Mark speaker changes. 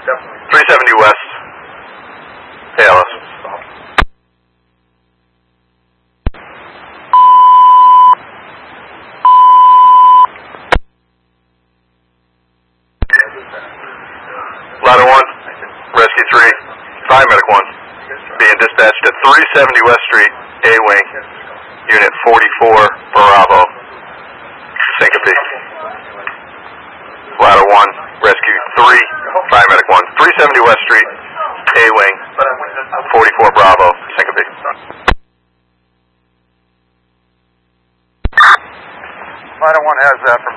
Speaker 1: 370 West, ALS. Ladder 1, Rescue 3, Fire Medic 1, being dispatched at 370 West Street, A-Wing, Unit 44, Bravo, syncope. Ladder 1, Rescue 3, Fire Medic 1, 370 West Street, A-Wing, 44 Bravo, syncope.
Speaker 2: Ladder 1 has